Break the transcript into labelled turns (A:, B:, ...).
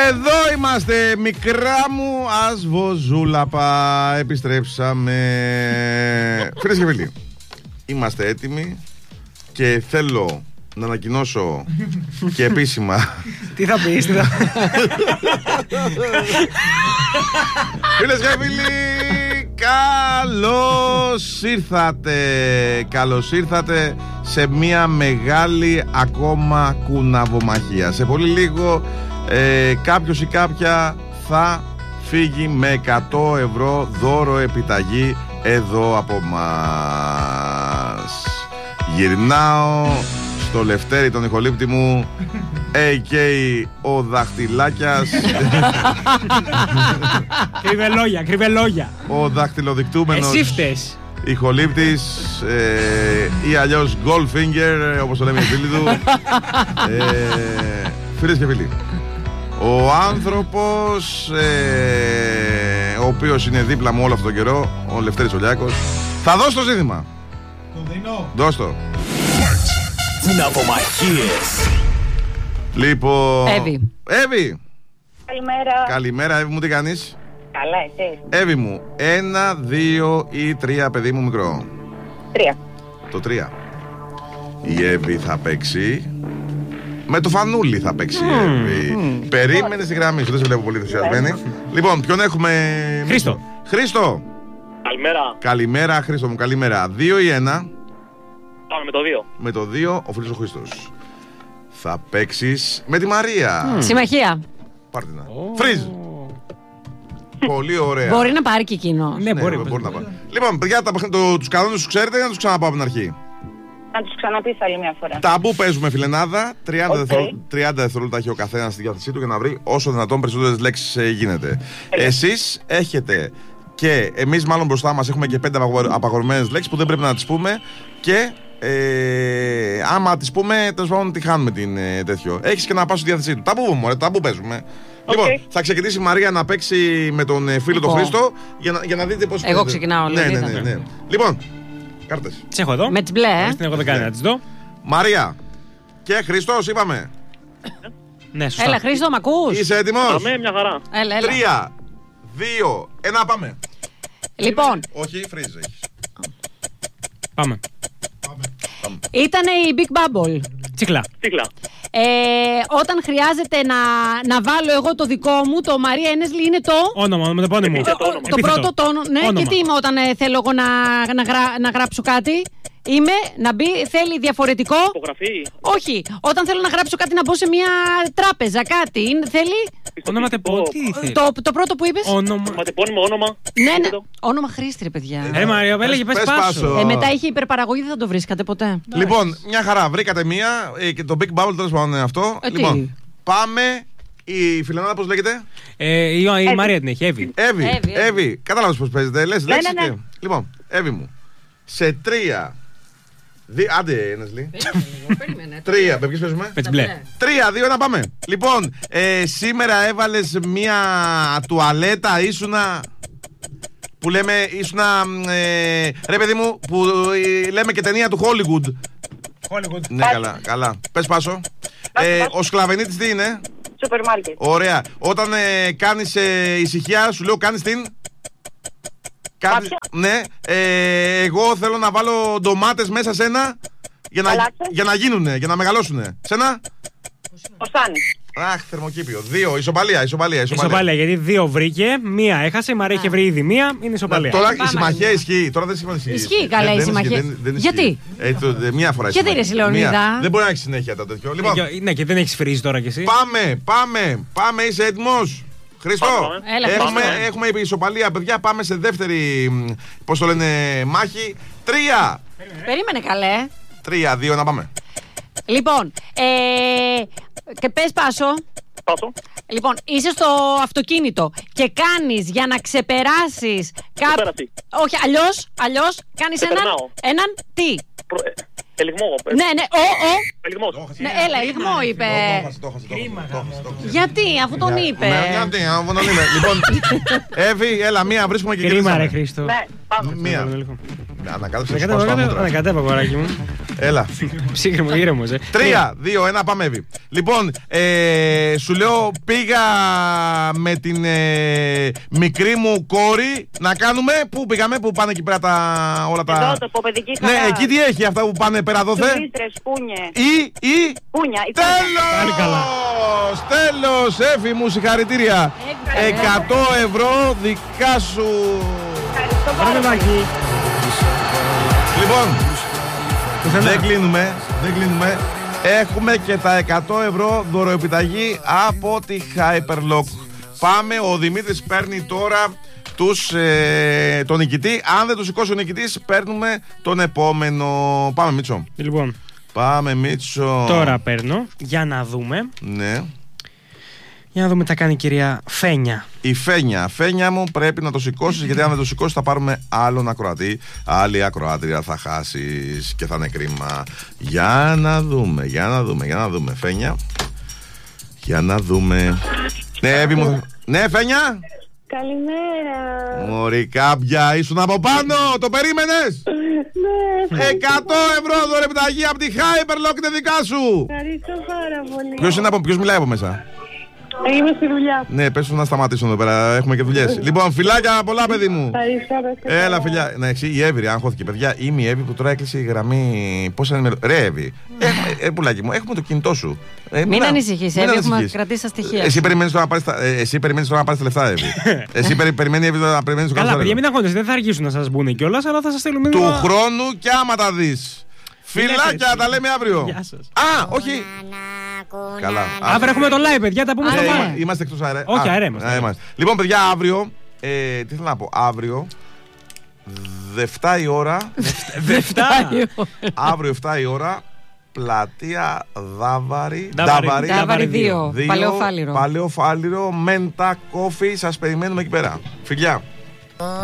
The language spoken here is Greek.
A: Εδώ είμαστε, μικρά μου ασβοζούλαπα. Επιστρέψαμε. Φίλες και φίλοι, είμαστε έτοιμοι και θέλω να ανακοινώσω και επίσημα.
B: Τι θα πεις, τι θα...
A: Φίλες και φίλοι, καλώς ήρθατε σε μια μεγάλη ακόμα κουναβομαχία. Σε πολύ λίγο κάποιος ή κάποια θα φύγει με 100 ευρώ δώρο επιταγή εδώ από μας. Γυρνάω στο Λευτέρη τον ηχολήπτη μου, a.k.a. ο Δαχτυλάκιας.
B: Κρύβε λόγια.
A: Ο δαχτυλοδεικτούμενος
B: εσύ φταίς.
A: ηχολήπτης, ή αλλιώς Goldfinger, όπως το λέμε οι φίλοι του. Φίλες και φίλοι, ο άνθρωπος ο οποίος είναι δίπλα μου όλο αυτόν τον καιρό, ο Λευτέρης Ολιάκος, θα δώσει το ζήτημα.
C: Το δίνω.
A: Δώσ' το.
D: Ναυμαχίες.
A: Λοιπόν,
E: Εύη.
F: Καλημέρα.
A: Καλημέρα, Εύη μου, τι κάνεις?
F: Καλά, εσείς?
A: Εύη μου, 1, 2 ή 3, παιδί μου μικρό?
F: 3.
A: Το 3. Η Εύη θα παίξει. Με το φανούλι θα παίξει η Εύη. Περίμενε στη γραμμή σου, δεν σε βλέπω πολύ ενθουσιασμένη. Λοιπόν, ποιον έχουμε? Χρήστο.
G: Καλημέρα.
A: Καλημέρα, Χρήστο μου, καλημέρα. 2 ή 1?
G: Πάμε με το 2.
A: Με το 2, ο φίλος ο Χρήστος. Θα παίξεις με τη Μαρία.
E: Συμμαχία.
A: Πάρτε να. Φρίζ. Πολύ ωραία.
E: Μπορεί να πάρει και εκείνο.
B: Ναι, μπορεί
A: να πάρει. Λοιπόν, παιδιά, τους κανόνες τους ξέρετε ή να τους ξαναπάω από την αρχή?
F: Να τους ξαναπείς άλλη μια φορά.
A: Ταμπού παίζουμε, φιλενάδα. 30 δευτερόλεπτα έχει ο καθένας στη διάθεσή του για να βρει όσο δυνατόν περισσότερες λέξεις γίνεται. Εσείς έχετε και εμείς, μάλλον μπροστά μας, έχουμε και 5 απαγορευμένες λέξεις που δεν πρέπει να τις πούμε. Και άμα τις πούμε, τέλος πάντων, τη χάνουμε την τέτοιο. Έχεις και να πας στη διάθεσή του. Ταμπού παίζουμε. Λοιπόν, θα ξεκινήσει η Μαρία να παίξει με τον φίλο τον Χρήστο για να δείτε πώς.
E: Εγώ ξεκινάω,
A: ναι. Λοιπόν, κάρτες.
B: Τις έχω εδώ.
E: Με τις μπλε,
B: Εγώ δεν κάνω να τις δω.
A: Μαρία και Χριστός, είπαμε.
B: Ναι, σωστά.
E: Έλα, Χρήστο, μ' ακούς?
A: Είσαι έτοιμος?
G: Πάμε, μια χαρά.
E: Έλα.
A: 3, 2, 1, πάμε.
E: Λοιπόν,
A: Όχι, φρίζ έχεις.
B: Πάμε.
E: ήτανε η Big Bubble.
B: Τσίχλα.
E: Όταν χρειάζεται να βάλω εγώ το δικό μου, το Μαρία Ένεσλι είναι το...
B: Όνομα, με το πόνι μου.
E: Το πρώτο τόνο. Ναι,
B: Όνομα.
E: και τι είμαι όταν θέλω εγώ να γράψω κάτι? Είμαι να μπει, θέλει διαφορετικό.
G: Υπογραφή.
E: Όχι, όταν θέλω να γράψω κάτι να μπω σε μια τράπεζα, κάτι. Θέλει.
B: Όνομα τεπώ, τι θέλει?
E: Το πρώτο που είπες.
B: Όνομα.
G: Ματεπώνυμο όνομα.
E: Ναι. Όνομα Χρήστη, ρε παιδιά.
B: Μαρία, έλεγε πες πάσο.
E: Μετά είχε υπερπαραγωγή, δεν θα το βρίσκατε ποτέ.
A: Λοιπόν, μια χαρά, βρήκατε μία και το Big Bubble τέλος πάντων είναι αυτό. Λοιπόν, πάμε. Η φιλενάδα πώς λέγεται?
B: Η Μαρία την έχει,
A: Εύη. Κατάλαβες πώς παίζετε? Λες λέξεις.
F: Ναι.
A: Λοιπόν, Εύη μου, σε 3. Άντε, Ένεσλι. 3, με ποιες παίζουμε?
B: Με τις μπλε.
A: 3, 2, 1, πάμε. Λοιπόν, σήμερα έβαλες μια τουαλέτα, ήσουνα. Που λέμε, ήσουνα. Ρε παιδί μου, που λέμε και ταινία του Hollywood. Ναι, καλά. Πες πάσο. Ο σκλαβενίτης τι είναι?
F: Σούπερ μάρκετ.
A: Ωραία. Όταν κάνεις ησυχία, σου λέω κάνεις την. Ναι, εγώ θέλω να βάλω ντομάτες μέσα σε ένα για να γίνουνε, για να μεγαλώσουνε. Σένα?
F: Ο Σάνης.
A: Αχ, θερμοκήπιο. 2, ισοπαλία.
B: Ισοπαλία, γιατί 2 βρήκε, 1 έχασε. Η Μαρία είχε βρει ήδη 1, είναι ισοπαλία.
A: Τώρα η συμμαχία ισχύει. Τώρα δεν ισχύει.
E: Ισχύει καλά η συμμαχία. Γιατί?
A: Μία φορά ισχύει.
E: Γιατί ρε Λεωνίδα?
A: Δεν μπορεί να έχει συνέχεια το τέτοιο.
B: Ναι, και δεν έχει φρίζει τώρα κι εσύ.
A: Πάμε, είσαι έτοιμος? Χρήστο, έχουμε ισοπαλία, παιδιά. Πάμε σε δεύτερη, πώς το λένε, μάχη. 3.
E: Περίμενε καλέ.
A: 3, 2, να πάμε.
E: Λοιπόν, και πες πάσο. Λοιπόν, είσαι στο αυτοκίνητο και κάνεις για να ξεπεράσεις όχι, αλλιώς κάνεις έναν τι?
G: Ελιγμό.
E: Ναι,
G: Ελιγμός.
E: ναι, έλα, ελιγμό είπε.
A: Το έχασε.
E: Γιατί, αφού τον είπε.
A: Γιατί, αφού τον είπε. Λοιπόν, Εύη, έλα, μία βρίσκουμε και
B: κρίμα ρε Χρήστο.
F: Ναι, πάμε.
A: Μία.
B: Ανακατέβα, κοράκι μου.
A: Έλα.
B: Ψύχρεμο, ήρεμος.
A: 3, 2, 1, πάμε Εύη. Λοιπόν, σου λέω πήγα με την μικρή μου κόρη να κάνουμε. Πού πήγαμε, πού πάνε εκεί πέρα όλα τα.
F: Εδώ το ποπαιδική χαρά.
A: Ναι, εκεί τι έχει αυτά που πάνε πέρα δόθε.
F: Τουρίστρες, πούνιε. Πούνια.
A: Τέλος, Εύη μου, συγχαρητήρια. 100 ευρώ δικά σου.
F: Ευχαριστώ πάρα πολύ.
A: Λοιπόν, δεν κλείνουμε. Έχουμε και τα 100 ευρώ δωροεπιταγή από τη Hyperlock. Πάμε, ο Δημήτρης παίρνει τώρα τον νικητή. Αν δεν το σηκώσει ο νικητής, παίρνουμε τον επόμενο. Πάμε Μίτσο.
B: Λοιπόν,
A: πάμε Μίτσο.
B: Τώρα παίρνω, για να δούμε.
A: Ναι.
B: Για να δούμε τι θα κάνει η κυρία Φένια.
A: Η Φένια μου, πρέπει να το σηκώσεις, γιατί αν δεν το σηκώσεις θα πάρουμε άλλον ακροατή. Άλλη ακροάτρια θα χάσεις και θα είναι κρίμα. Για να δούμε. Φένια. Για να δούμε. Ναι, Εύη μου. Ναι, Φένια.
C: Καλημέρα.
A: Μωρή κάμπια, ήσουν από πάνω, το περίμενες?
C: Ναι.
A: 100 ευρώ δωρεπιταγή από τη Hyperlock, είναι δικά σου.
C: Ευχαριστώ πάρα πολύ.
A: Ποιος μιλάει από μέσα?
C: Είμαι στη δουλειά.
A: Ναι, πες του να σταματήσουν εδώ πέρα, έχουμε και δουλειές. Λοιπόν, φιλάκια πολλά, παιδί μου.
C: Ευχαριστώ.
A: Έλα, φιλιά. Να εξηγεί η Εύη, αν χώθηκε, παιδιά. Είμαι η Εύη που τώρα έκλεισε η γραμμή. Πώς ενημερώνει. Ρε, Εύη. Πουλάκι μου, έχουμε το κινητό σου.
E: Μην ανησυχείς, Εύη, έχουμε κρατήσει τα στοιχεία.
A: Εσύ περιμένεις τώρα να πάρεις τα λεφτά, Εύη. Εσύ περιμένει η Εύη να περιμένεις το
B: Καλά, παιδιά, μην αγχώνεστε, δεν θα αργήσουν να σας μπουν κιόλας, αλλά θα σας στείλουν μήνυμα.
A: Του χρόνου και άμα τα δεις. Φιλάκια, τα λέμε αύριο.
B: Γεια σας.
A: Α, όχι. Καλά.
B: Αύριο έχουμε το live, παιδιά, τα πούμε στο live.
A: Είμαστε εκτός αέρα.
B: Όχι, αέρα είμαστε.
A: Λοιπόν, παιδιά, αύριο. Τι θέλω να πω, αύριο. 7 η ώρα. Αύριο 7 η ώρα. Πλατεία Δάβαρη
E: 2. Παλαιοφάλιρο.
A: Μenta Coffee. Σας περιμένουμε εκεί πέρα. Φιλιά.